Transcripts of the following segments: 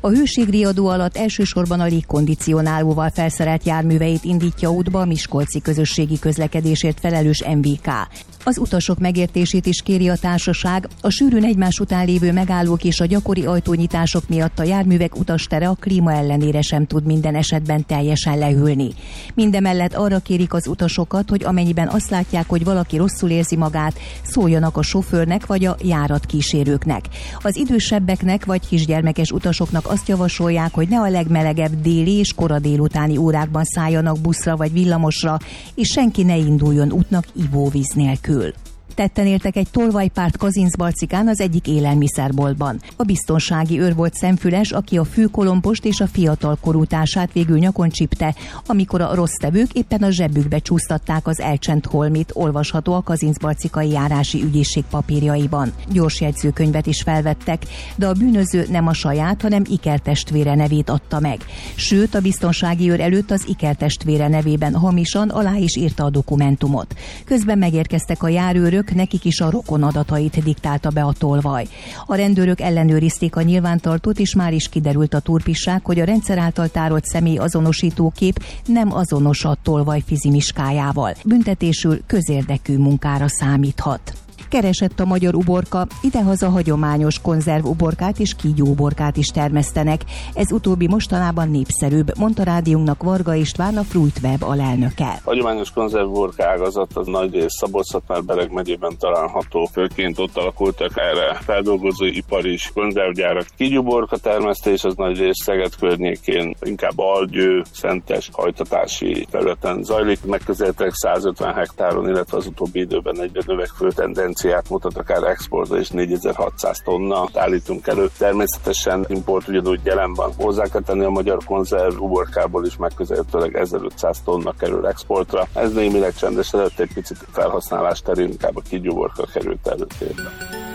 A hőségriadó alatt elsősorban a légkondicionálóval felszerelt járműveit indítja útba a miskolci közösségi közlekedésért felelős MVK. Az utasok megértését is kéri a társaság, a sűrűn egymás után lévő megállók és a gyakori ajtónyitások miatt a járművek utastere a klíma ellenére sem tud minden esetben teljesen lehűlni. Mindemellett arra kérik az utasokat, hogy amennyiben azt látják, hogy valaki rosszul érzi magát, szóljanak a sofőrnek vagy a járatkísérőknek. Az idősebbeknek vagy kisgyermekes utasoknak azt javasolják, hogy ne a legmelegebb déli és kora délutáni órákban szálljanak buszra vagy villamosra, és senki ne induljon útnak ivóvíz nélkül. Tetten értek egy tolvajpárt Kazincbarcikán az egyik élelmiszerboltban. A biztonsági őr volt szemfüles, aki a főkolompost és a fiatalkorú társát végül nyakon csipte, amikor a rossz tevők éppen a zsebükbe csúsztatták az elcsent holmit, olvasható a kazincbarcikai járási ügyészség papírjaiban. Gyors jegyzőkönyvet is felvettek, de a bűnöző nem a saját, hanem ikertestvére nevét adta meg. Sőt, a biztonsági őr előtt az ikertestvére nevében hamisan alá is írta a dokumentumot. Közben megérkeztek a járőrök, nekik is a rokon adatait diktálta be a tolvaj. A rendőrök ellenőrizték a nyilvántartót, és már is kiderült a turpisság, hogy a rendszer által tárolt személy azonosítókép nem azonos a tolvaj fizimiskájával. Büntetésül közérdekű munkára számíthat. Keresett a magyar uborka, idehaza hagyományos konzervuborkát és kígyóuborkát is termesztenek. Ez utóbbi mostanában népszerűbb, mondta rádiónknak Varga István, a Fruitweb alelnöke. Hagyományos konzervuborka ágazat az nagyrészt Szabolcs-Szatmár-Bereg megyében található, főként ott alakultak erre feldolgozóipar is, konzervgyárak. Kígyóuborka termesztés az nagyrészt Szeged környékén, inkább Algyő, Szentes hajtatási területen zajlik, megközelítek 150 hektáron, illetve az utóbbi időben egyre növekvő tendenciát mutat, akár exportra is 4600 tonna állítunk elő. Természetesen import ugyanúgy jelen van. Hozzá kell tenni, a magyar konzerv uborkából is megközelítőleg 1500 tonna kerül exportra. Ez némileg csendesedett, egy picit felhasználás terén inkább a kígyóuborka került előtérbe.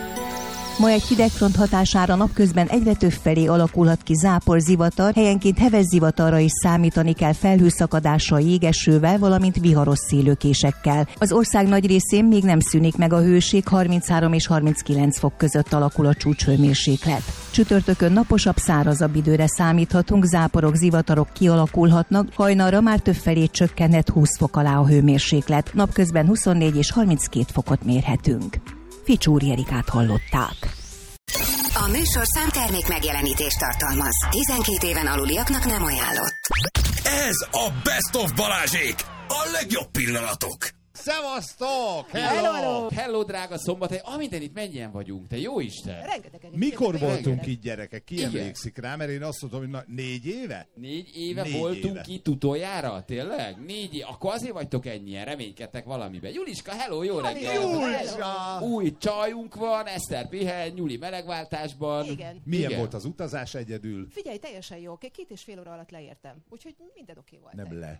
Ma egy hidegfront hatására napközben egyre több felé alakulhat ki zápor-zivatar, helyenként heves zivatarra is számítani kell felhőszakadással, jégesővel, valamint viharos szélőkésekkel. Az ország nagy részén még nem szűnik meg a hőség, 33 és 39 fok között alakul a csúcshőmérséklet. Csütörtökön naposabb, szárazabb időre számíthatunk, záporok, zivatarok kialakulhatnak, hajnalra már többfelé csökkenhet 20 fok alá a hőmérséklet, napközben 24 és 32 fokot mérhetünk. Ficsúri Erikát hallották. A műsorszám termék megjelenítést tartalmaz. 12 éven aluliaknak nem ajánlott. Ez a Best of Balázsék! A legjobb pillanatok! Szevasztok! Hello, drága Szombathely! Amint itt mennyien vagyunk, te jó Isten! Mikor voltunk itt, gyerekek? Ki emlékszik rá? Mert én azt mondom, hogy 4 éve? 4 éve voltunk itt utoljára? Tényleg? 4 éve? Akkor azért vagytok ennyien, reménykedtek valamiben. Juliska, hello, jó reggel! Juliska! Új csajunk van, Eszter pihen, Nyuli melegváltásban. Igen. Milyen volt az utazás egyedül? Figyelj, teljesen jó. 2,5 óra alatt leértem. Úgyhogy minden oké volt. Nem le.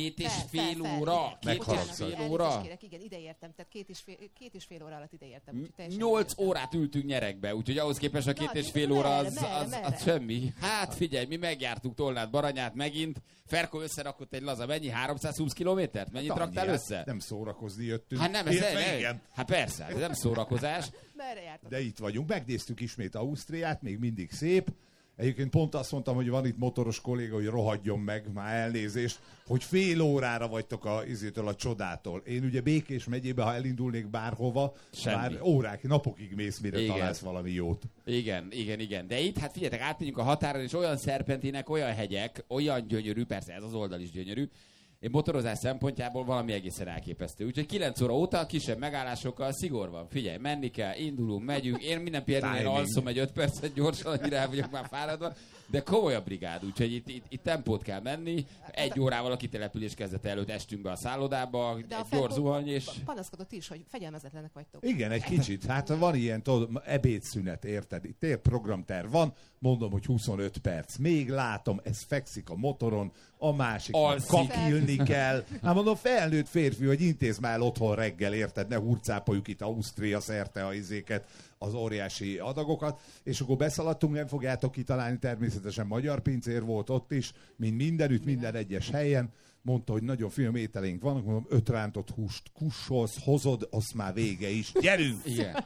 2,5 óra? 2,5 óra? Igen, ide értem, tehát 2,5 óra alatt ide értem. 8 órát ültünk nyerekbe, úgyhogy ahhoz képest a 2,5 óra az semmi. Hát figyelj, mi megjártuk Tolnát, Baranyát megint. Ferko összerakott egy laza, mennyi? 320 kilométert? Mennyit raktál össze? Nem szórakozni jöttünk. Hát nem, hát persze, ez nem szórakozás. De itt vagyunk, megnéztük ismét Ausztriát, még mindig szép. Egyébként pont azt mondtam, hogy van itt motoros kolléga, hogy rohadjon meg, már elnézést, hogy fél órára vagytok a csodától. Én ugye Békés megyébe, ha elindulnék bárhova, már órák, napokig mész, mire találsz valami jót. Igen. De itt, hát figyeljetek, átmegyünk a határon, és olyan szerpentinek, olyan hegyek, olyan gyönyörű, persze ez az oldal is gyönyörű, én motorozás szempontjából valami egészen elképesztő. Úgyhogy 9 óra óta kisebb megállásokkal szigor van. Figyelj, menni kell, indulunk, megyünk. Én minden például alszom egy 5 percet gyorsan, annyira el vagyok már fáradva. De komoly a brigád, úgyhogy itt tempót kell menni. 1 órával a kitelepülés kezdete előtt estünk be a szállodába, egy gyors zuhany, és... Panaszkodott is, hogy fegyelmezetlenek vagytok. Igen, egy kicsit. Hát van ilyen ebédszünet, érted? Itt programterv van, mondom, hogy 25 perc. Még látom, ez fekszik a motoron, a másik kakilni kell. Hát mondom, felnőtt férfi, hogy intéz már otthon reggel, érted? Ne hurcápoljuk itt Ausztria szerte a izéket. az óriási adagokat, és akkor beszaladtunk, nem fogjátok kitalálni, természetesen magyar pincér volt ott is, mint mindenütt, minden egyes helyen. Mondta, hogy nagyon finom ételénk vannak, mondom, 5 rántott húst kussolsz, hozod, azt már vége is. Gyerünk! Igen.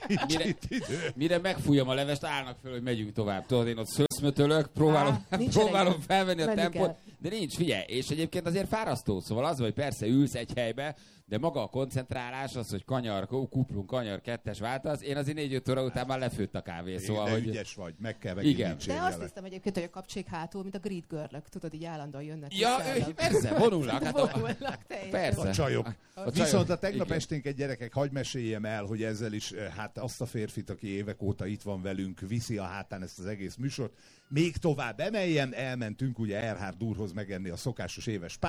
Mire megfújom a levest, állnak föl, hogy megyünk tovább. Tudod, én ott szőszmötölök, próbálom felvenni a tempót, de nincs, figyelj. És egyébként azért fárasztó, szóval az, hogy persze ülsz egy helybe, de maga a koncentrálás, az, hogy kanyar, kuplunk, kanyar, kettes váltasz, én azért 4-5 óra után már lefőtt a kávé, szóval, de hogy... ügyes vagy, meg kell Igen. De azt hiszem egyébként, hogy a kapcsék hátul, mint a Grid Girl-ök, tudod, így állandóan jönnek. Ja, persze, vonulnak. Persze. A csajok. Viszont a tegnap igen. esténket, gyerekek, hadd meséljem el, hogy ezzel is, hát azt a férfit, aki évek óta itt van velünk, viszi a hátán ezt az egész műsort. Még tovább emeljem, elmentünk ugye Erhard úrhoz megenni a szokásos éves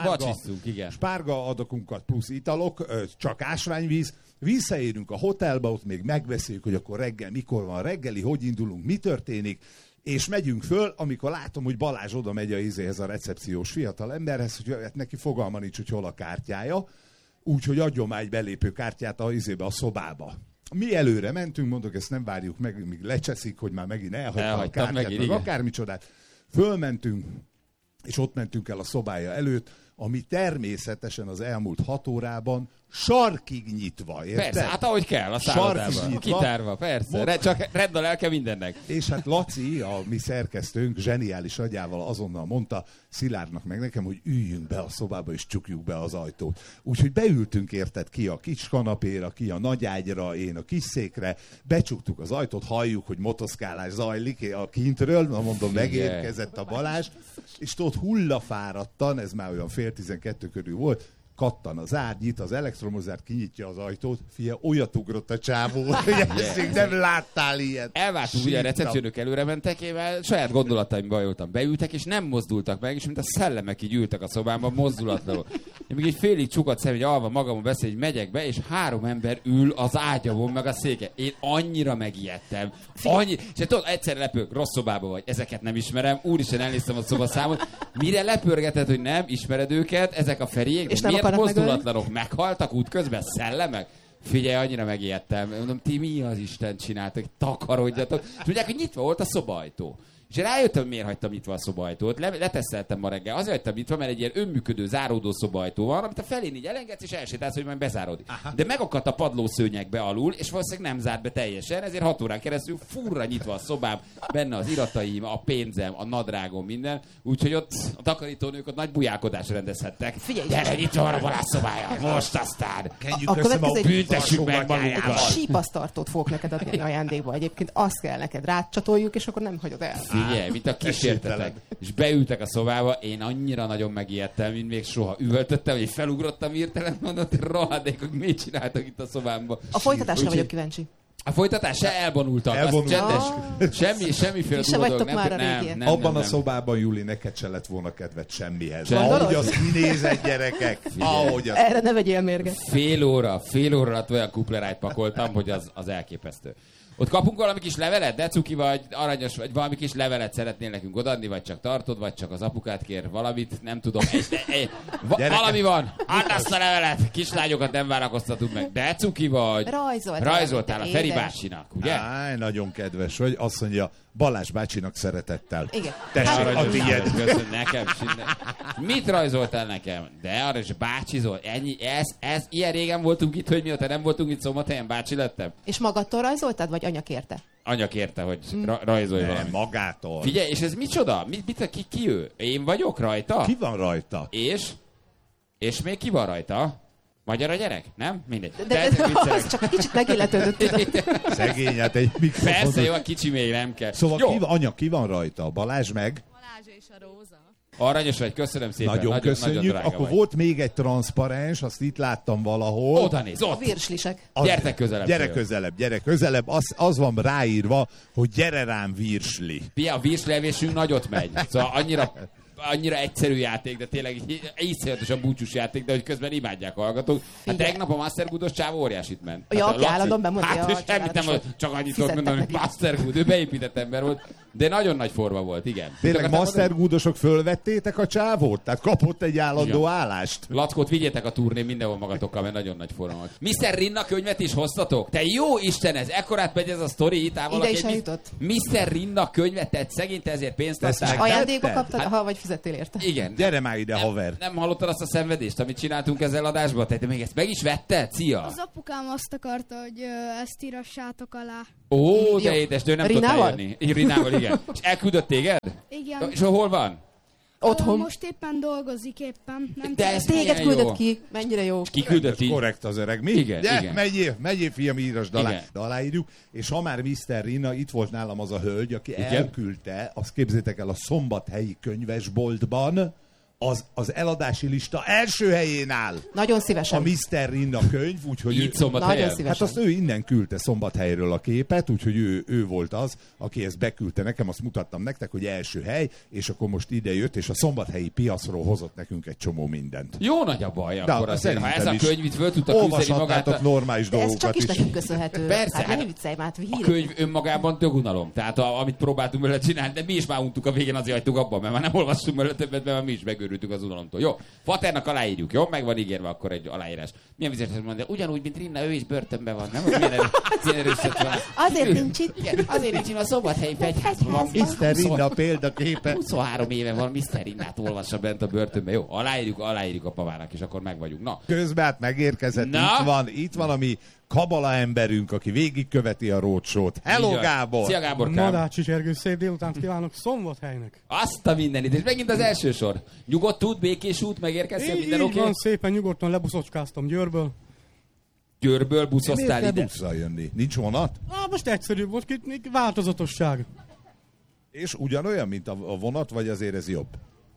spárga adakunkat plusz italok, csak ásványvíz. Visszaérünk a hotelbe, ott még megbeszéljük, hogy akkor reggel mikor van reggeli, hogy indulunk, mi történik, és megyünk föl, amikor látom, hogy Balázs oda megy a recepciós fiatal emberhez, hogy hát neki fogalma nincs, hogy hol a kártyája, úgyhogy adjon már egy belépő kártyát a szobába. Mi előre mentünk, mondok, ezt nem várjuk meg, míg lecseszik, hogy már megint elhagyta a kártyát, meg akármicsodát. Fölmentünk, és ott mentünk el a szobája előtt, ami természetesen az elmúlt 6 órában sarkig nyitva, érted? Persze, hát ahogy kell, a szállodában. Kitárva, persze. Csak redd a lelke mindennek. És hát Laci, a mi szerkesztőnk, zseniális agyával azonnal mondta Szilárdnak meg nekem, hogy üljünk be a szobába és csukjuk be az ajtót. Úgyhogy beültünk, érted, ki a kis kanapéra, ki a nagy ágyra, én a kis székre, becsuktuk az ajtót, halljuk, hogy motoszkálás zajlik a kintről, na mondom, megérkezett a Balázs, és ott hullafáradtan, ez már olyan 11:30 körül volt, kattan az ágy, nyit az elektromozárt, kinyitja az ajtót, fia, olyat ugrott a csávó, hogy ezt nem láttál ilyet. Elváltunk, ugye a recepciónök előre mentek, én saját gondolataimba bajoltam. Beültek, és nem mozdultak meg, és mint a szellemek így ültek a szobámban, mozdulatlanul. Én még egy félig csukott szem, hogy alva magamon beszél, hogy megyek be, és 3 ember ül az ágyamon, meg a széken. Én annyira megijedtem. És tudod, egyszerre lepők, rossz szobába vagy, ezeket nem ismerem, úristen elnéztem a szobaszámot. Mire lepörgetett, hogy nem ismered őket, ezek a Feriék, és miért mozdulatlanok, meghaltak útközben, szellemek? Figyelj, annyira megijedtem. Mondom, ti mi az Isten csináltak, takarodjatok. És mondják, hogy nyitva volt a szobajtó. És én rájöttem, miért hagytam nyitva a szobajtót. Leteszteltem ma reggel. Azért hagytam nyitva, mert egy ilyen önműködő záródó szobajtó van, amit a felén így elengedsz, és elsétálsz, hogy majd bezáródik. De megakadt a padlószőnyegbe alul, és valószínűleg nem zárt be teljesen, ezért 6 órán keresztül furra nyitva a szobám, benne az irataim, a pénzem, a nadrágom, minden. Úgyhogy ott a takarítónők ott nagy bujákodásra rendezhettek. Figyelj, gyere, nyitva van a Balázs szobája, most aztán. Kenjük össze a büntessük meg magunkat. Sípasztartót fogok neked adni ajándékba. Egyébként azt kell neked rácsatoljuk, és akkor nem hagyod el. Figyelj, mint a kísértetek. És beültek a szobába, én annyira nagyon megijedtem, mint még soha. Üvöltöttem, hogy felugrottam hirtelen, mondott, hogy rohadékok, mit csináltak itt a szobámban. A folytatásra vagyok kíváncsi. A folytatás se elvonultak, az csendes. Semmiféle dolog. Nem. Abban a szobában, Juli, neked se lett volna kedved semmihez. Ahogy az kinézett, gyerekek. Erre ne vegyél mérget. Fél óra alatt olyan kuplerájt pakoltam, hogy az elképesztő. Ott kapunk valami kis levelet, de cuki vagy, aranyos vagy, valami kis levelet szeretnél nekünk odaadni, vagy csak tartod, vagy csak az apukát kér valamit, nem tudom. Valami van, add azt a levelet, kislányokat nem várakoztatunk meg, de cuki vagy. Rajzoltál a Feri bácsinak, ugye? Áj, nagyon kedves vagy, azt mondja, Balázs bácsinak szeretettel. Igen. Tessék, a tiéd. Köszönöm, nekem. Mit rajzoltál nekem? De arra is bácsizol. Ennyi, ez, ilyen régen voltunk itt, hogy mióta nem voltunk itt Szombathelyen, bácsi lettem. És magadtól rajzoltad, vagy anya kérte? Anya kérte, hogy rajzolj valami. Magától. Figyelj, és ez micsoda? Ki ő? Én vagyok rajta? Ki van rajta? És még ki van rajta? Magyar a gyerek? Nem? Mindegy. De az csak kicsit megilletődött. Szegény, hát egy mikrofon. Persze, jó, a kicsi még nem kell. Szóval anya, ki van rajta? Balázs meg? Balázs és a Róza. Aranyos vagy, köszönöm szépen. Nagyon köszönjük. Nagyon akkor vagy. volt még egy transzparens, azt itt láttam valahol. Oda néz, ott. A virslisek. Gyertek közelebb. Gyere közelebb. Az van ráírva, hogy gyere rám virsli. A virslevésünk nagyot megy. Szóval annyira egyszerű játék, de tényleg iszonyatosan búcsús játék, de hogy közben imádják a hallgatók. Hát tegnap a Mastergood-os csáv óriásit ment. Ja, aki állandóan bemondja semmit nem, csak annyit tudok mondani, hogy Mastergood, ő beépített ember volt. De nagyon nagy forma volt, igen. Tényleg mastergoodosok fölvettétek a csávót? Tehát kapott egy állandó állást? Lackót vigyétek a turnén mindenhol magatokkal, mert nagyon nagy forma volt. Mr. Rinna könyvet is hoztatok? Te jó Isten, ez ekkorát megy ez a sztori itt áll valaki. Ide is eljutott. Mr. Rinna könyvet, te szegény, te ezért pénzt adtál. Ajándékot kaptad, vagy fizettél érte? Igen. Gyere már ide, haver. Nem hallottad azt a szenvedést, amit csináltunk ezzel adásban? Te még ezt meg is vetted? Szia! Az apukám azt akarta, hogy ezt írassátok alá. Ó, de édes, de ő nem tudott eljönni. Rinával, igen. És elküldött téged? Igen. És hol van? Otthon. Most éppen dolgozik éppen. Nem de ez téged küldött ki. Mennyire jó. Ki küldött így? Korrekt az öreg. Mi? Igen, Gyere, igen. Megyél fiam, írasd alá. Igen. De aláírjuk. És ha már Mr. Rinna, itt volt nálam az a hölgy, aki igen. elküldte, azt képzétek el, a szombathelyi könyvesboltban az eladási lista első helyén áll. Nagyon szívesen. A Mr. Rinna könyv, úgyhogy így Szombathelyen. Nagyon szívesen. Hát azt ő innen küldte Szombathelyről a képet, úgyhogy ő volt az, aki ezt beküldte nekem, azt mutattam nektek, hogy első hely, és akkor most ide jött, és a szombathelyi piacról hozott nekünk egy csomó mindent. Jó nagy a baj De akkor azért, ha ez a könyv itt föl tudta küzdeni magát. Olvashatnátok normális de ez dolgokat csak is is. nekünk köszönhető. Persze, Hát hát ne viccelj már, a könyv önmagában tök unalom. Tehát amit próbáltunk vele csinálni, de mi is már untuk a végén, azért hagytuk abban, mert már nem olvassunk vele többet, mert mi is megőrültünk az unalomtól. Jó, Faternak aláírjuk, jó? Meg van ígérve akkor egy aláírás. Milyen vizeset mondja, ugyanúgy, mint Rinna, ő is börtönben van, nem? Milyen erőszet van. Azért nincs itt. Igen, azért nincs itt a Szombathelyi fegyházban van. Mr. Rinna példaképe. 23 éve van, Mr. Rinnát olvassa bent a börtönben. Jó, aláírjuk a pavának, és akkor meg vagyunk. Na. Közben hát megérkezett, itt van a mi kabala emberünk, aki végigköveti a roadshow-t. Hello, Gábor! Szia, Gáborkám! Madácsi Zsergő, szép délutánt kívánok Szombathelynek! Azt a mindenit, és megint az első sor. Nyugodt út, békés út, megérkeztél, minden oké? Van, szépen nyugodtan lebuszocskáztam Győrből. Győrből buszoztál ide? Miért busszal jönni? Nincs vonat? Most egyszerűbb volt, itt változatosság. És ugyanolyan, mint a vonat, vagy azért ez jobb?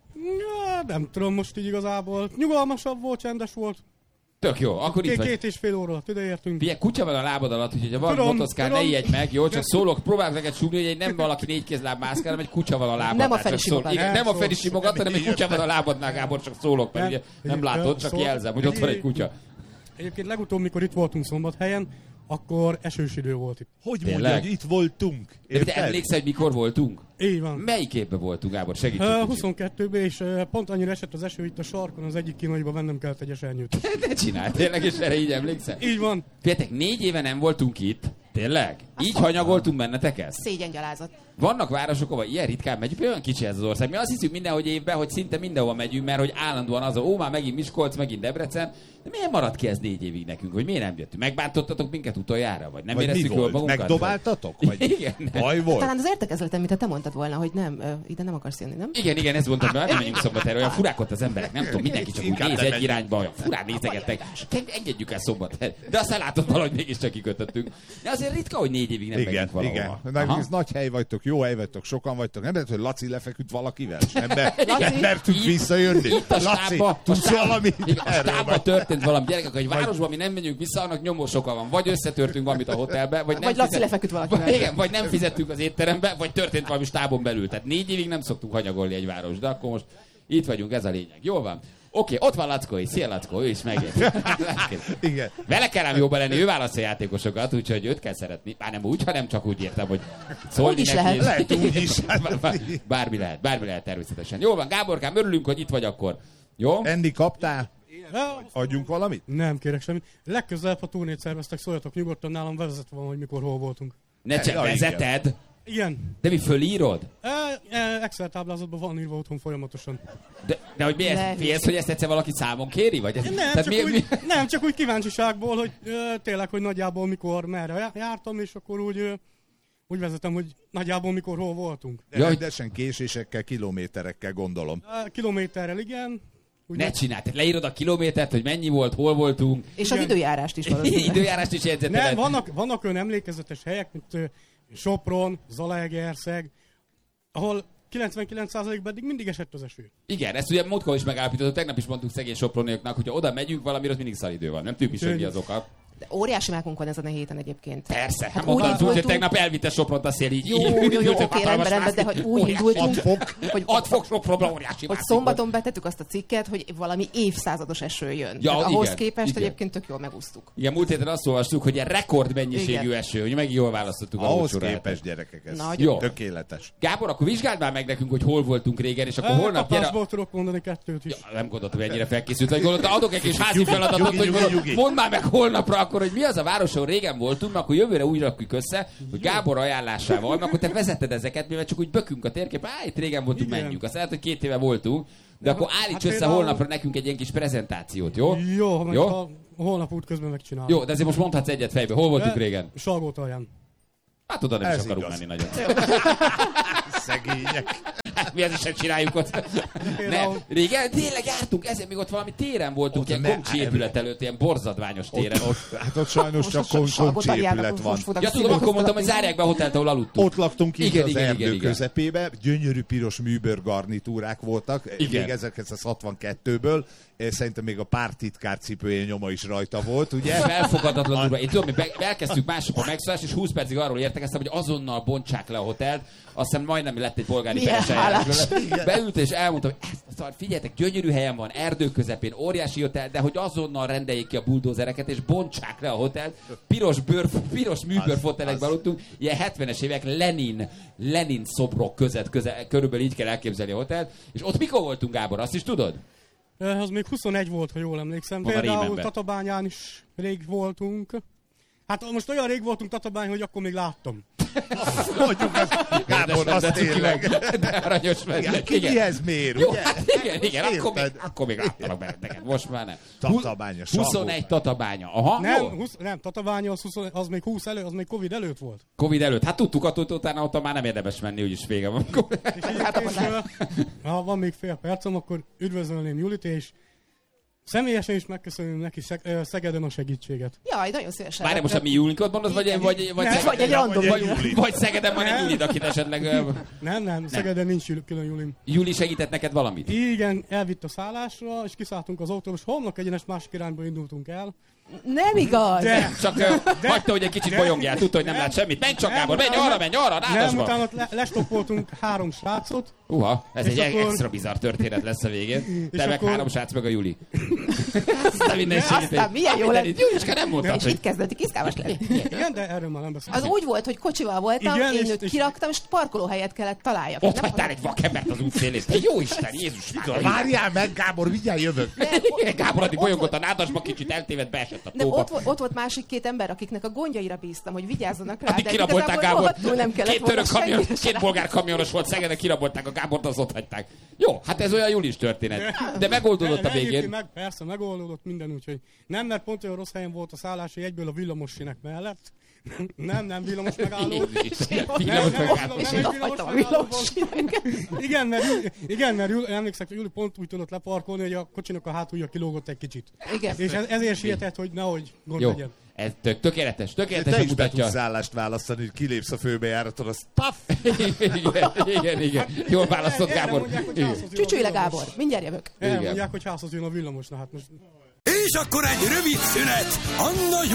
Ja, nem tudom most így igazából. Nyugalmasabb volt, csendes volt. Tök jó, akkor itt vagy. 2,5 óra alatt ideértünk. Figyelj, kutya van a lábad alatt, úgyhogy ha van motoszkál, ne ijedj meg, jó? Csak szólok, próbálok neked súgni, hogy nem valaki négykézláb mászkál, hanem egy kutya van a lábadnál. Nem a Feri simogat. Igen, nem a Feri simogat, hanem egy kutya van a lábadnál, Gábor, csak szólok, mert ugye nem látod, csak jelzem, hogy ott van egy kutya. Egyébként legutóbb, mikor itt voltunk Szombathelyen, akkor esős idő volt itt. Hogy mondja, hogy itt voltunk? De te emlékszel, hogy mikor voltunk? Így van. Melyik évben voltunk, Gábor? Segítsünk. 22-ben, és pont annyira esett az eső itt a sarkon, az egyik kínaiba vennem kellett egy esernyőt. Ne csinálj, tényleg, és erre így emlékszel? Így van. Figyeljetek, 4 éve nem voltunk itt. Tényleg? Így hanyagoltunk benneteket? Szégyengyalázat. Vannak városok, ahol ilyen ritkán megyünk, olyan kicsi ez az ország. Mi azt hiszük mindenhogy évben, hogy szinte mindenhova megyünk, mert hogy állandóan az, már megint Miskolc, megint Debrecen. De miért maradt ki ez 4 évig nekünk? Vagy miért nem jöttünk? Megbántottatok minket utoljára? Vagy nem éreztük jól magunkat? Megdobáltatok? Vagy igen. Baj volt? Talán az értekezleten, mint te mondtad volna, hogy nem, ide nem akarsz jönni, nem? Igen, ezt mondtam, mert nem menjünk Szombathelyre, olyan furák ott az emberek, nem tudom, mindenki csak úgy néz egy irányba, olyan furán nézegettek. Engedjük el Szombathelyre. De aztán látod valahogy mégiscsak kikötöttünk. De azért ritka, hogy 4 évig nem megyünk valahova. Igen, meg nagy hely vagytok, jó hely vagytok, sokan vagytok. Nem lehet, hogy Laci lefeküdt valakivel, nem mertünk visszajönni. Itt a stábba, tudsz valamit? A stábba történt valami, gyerekek, hogy városban mi nem megyünk vissza, annak nyomós oka van. Vagy összetörtünk valamit a hotelbe, vagy nem Laci lefeküdt valakivel. Igen, vagy nem fizettünk az étterembe, vagy történt valami stábon belül. Tehát 4 évig nem szoktunk hanyagolni egy város, de akkor most itt vagyunk, ez a lényeg. Jól van. Oké, ott van Lackó is. Szia, Lackó, ő is megért. Igen. Vele kell ám jobban lenni, ő választ a játékosokat, úgyhogy őt kell szeretni. Már nem úgy, hanem csak úgy értem, hogy szólni úgy is neki. lehet. Úgy is. Bármi lehet természetesen. Jó van, Gáborkám, örülünk, hogy itt vagy akkor. Jó? Andy, kaptál? Adjunk valamit? Nem kérek semmit. Legközelebb, ha turnét szerveztek, szóljatok nyugodtan, nálam vezetve van, hogy mikor hol voltunk. Ne csak vezeted. Igen. De mi fölírod? Excel táblázatban van írva otthon folyamatosan. De hogy miért félsz, hogy ezt egyszer valaki számon kéri? Vagy ez, nem, csak úgy kíváncsiságból, hogy tényleg, hogy nagyjából mikor, merre jártam, és akkor úgy vezetem, hogy nagyjából mikor hol voltunk. De rendesen késésekkel, kilométerekkel gondolom. Kilométerrel, igen. Ne csinálj, tehát leírod a kilométert, hogy mennyi volt, hol voltunk. És az időjárást is valószínűleg. Időjárást is jegyzeteled. Vannak olyan emlékezetes helyek, mint Sopron, Zalaegerszeg, ahol 99%-ban eddig mindig esett az eső. Igen, ezt ugye múltkor is megállapítottuk, tegnap is mondtuk szegény soproniaknak, hogyha oda megyünk, valamiről mindig szaridő van. Nem tudjuk is, hogy mi az oka. De óriási mákunk van ezen a héten egyébként. Persze, Hát hát úgy mondtam, hogy indultunk- tegnap elvitte Sopront a szél így. Jó, oké, rendben, de hogy úgy indultunk, hogy 6 fok Sopronban óriási hogy szombaton betettük azt a cikket, hogy valami évszázados eső jön. Ja, Tehát ahhoz igen, képest igen. egyébként tök jól megúsztuk. Igen, múlt héten azt olvastuk, hogy ilyen rekordmennyiségű Igen. eső, hogy megint jól választottuk a Ahhoz lócsorát. képest, gyerekek, ez Jó. tökéletes. Gábor, akkor vizsgáld már meg nekünk, hogy hol voltunk régen, és akkor holnap gyere... Kapásból tudok mondani 2 is. Ja, nem gondoltam, hogy ennyire felkészült vagy. Gondoltam, adok egy kis házi feladatot, nyugi, hogy nyugi. mondd már meg holnapra akkor, hogy mi az a város, ahol régen voltunk, mert akkor jövőre úgy rakjuk össze, hogy Gábor ajánlásával, mert akkor te vezetted ezeket, mivel csak úgy bökünk a térkép, itt régen voltunk, Igen. menjünk. Azt lehet, hogy 2 éve voltunk, de akkor állíts Hát össze például- holnapra nekünk egy ilyen kis prezentációt, jó? Jó, meg Jó? a holnap út közben megcsinálom. Jó, de azért most mondhatsz egyet fejbe. Hol voltunk régen? Salgótalján. Hát oda nem is Ez akarunk igaz. menni nagyon. Szegények. Mi az is sem csináljuk ott. Nem, régen tényleg jártunk, ezért még ott valami téren voltunk, Ott ilyen ne- komcsi épület előtt, ilyen borzadványos téren. Hát ott sajnos csak komcsi épület van. Ja, tudom, akkor mondtam, hogy zárják be a hotelt, ahol aludtunk. Ott laktunk így Igen, az igen, erdő igen, igen. közepébe, gyönyörű piros műbőr garnitúrák voltak, Igen. még 1962-ből, szerintem még a pártitkár cipője nyoma is rajta volt, ugye? Felfogadatlan durva. Én tudom, hogy elkezdtük másnap a megszólást, és 20 percig arról értekeztem, hogy azonnal bontsák le a hotelt. Azt hiszem majdnem lett egy polgári Milyen peres eljárás hálás. belőle. Beült és elmondtam, hogy szóval figyeljetek, gyönyörű helyen van, erdő közepén, óriási hotel, de hogy azonnal rendeljék ki a buldózereket, és bontsák le a hotelt. Piros műbőrfotelekben aludtunk, ilyen 70-es évek Lenin szobrok körülbelül így kell elképzelni a hotelt. És ott mikor voltunk, Gábor, azt is tudod? Az még 21 volt, ha jól emlékszem. Van a Például rémemben. Tatabányán is rég voltunk. Hát most olyan rég voltunk Tatabány, hogy akkor még láttam. Mondjuk azt, Gábor, azt tényleg. De aranyos vagy. Igen, ki mihez mér, Jó, ugye? hát igen, Érted? akkor még láttalak benneteket, most már nem. Tatabánya, 21 Tatabánya, aha, jó. Nem, Tatabánya az még 20 az még Covid előtt volt. Covid előtt, hát tudtuk attól, hogy utána ott már nem érdemes menni, úgyis vége van. Ha van még fél percem, akkor üdvözölném Julit, és személyesen is megköszönöm neki Szegeden a segítséget. Jaj, nagyon szívesen. Várj, most a mi Julinkot mondod, vagy Nem, Szegeden? vagy egy random Vagy Szegeden van egy Nem. Julid, akit esetleg... Nem, Szegeden nincs külön Julim. Juli segített neked valamit? Igen, elvitt a szállásra, és kiszálltunk az autóról, és homlok egyenes másik irányba indultunk el. Nem igaz! De, Csak hagyta, hogy egy kicsit bolyongjál, tudta, hogy nem lát semmit. Menj csak, Gábor, menj arra, nem, nádasba. utána ott lestoppoltunk 3 srácot. Ez És egy akkor- extra bizarr történet lesz a végén. És Te meg akkor- 3 srác, meg a Juli. Aztán minden segítség. Aztán milyen jó lett. Juliska, nem mondtad, És hogy... itt kezdett kiszkálmas lenni. Igen, de erről már nem beszélünk. Az úgy volt, hogy kocsival voltam, Igen, én és- őt és- kiraktam, és parkolóhelyet kellett találjak. Ott Nem- hagytál egy vakembert az útszélén. Te jó Isten, Jézus Mária. Várjál meg, Gábor, mindjárt jövök. Igen, Gábor addig bolyongott a nádasba, kicsit eltévedt, beesett a Nem, tóba. ott volt másik 2 ember, akiknek a gondjaira bíztam, hogy vigyázzanak rá. Addig de kirabolták igazából Gábor. rohadtul nem kellett Két volna török kamion, senkire se 2 bolgár kamionos volt Szegeden, kirabolták a Gábort, az ott hagyták. Jó, hát ez olyan Julis történet. De megoldódott a végén. Persze, megoldódott minden, úgyhogy nem, mert pont olyan rossz helyen volt a szállás, hogy egyből a villamossinek mellett. Nem, villamos megálló. Villamos megálló. És én ott hagytam a villamosínek. Igen, mert emlékszek, hogy Juli pont úgy tudott leparkolni, hogy a kocsinak a hátulja kilógott egy kicsit. Igen. És ezért sietett, hogy nehogy gond Jó, legyen. ez tökéletes Te tökéletesen is be mutatja. tudsz állást választani, hogy kilépsz a főbejáraton, az paf! Igen. Jól választott, Erre Gábor. mondják, hogy Igen. házhoz jön a Csücsülj le, villamos. Gábor, mindjárt jövök. Igen. Mondják, hogy házhoz jön a villamos, na hát most... És akkor egy rövid szünet. Anna